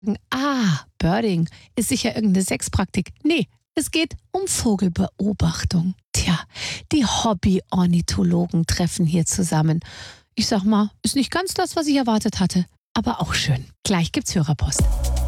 Birding ist sicher irgendeine Sexpraktik. Nee, es geht um Vogelbeobachtung. Tja, die Hobby-Ornithologen treffen hier zusammen. Ich sag mal, ist nicht ganz das, was ich erwartet hatte, aber auch schön. Gleich gibt's Hörerpost.